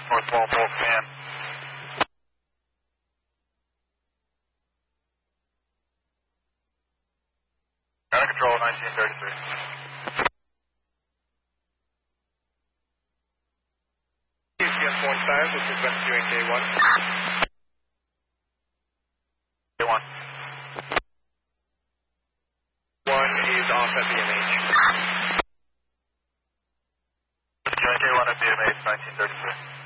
North Walpole Command. Ground control 1933. QCS 15, this is rescuing K1. K1. 1 is off at BMH. Rescuing K1 at BMH 1933.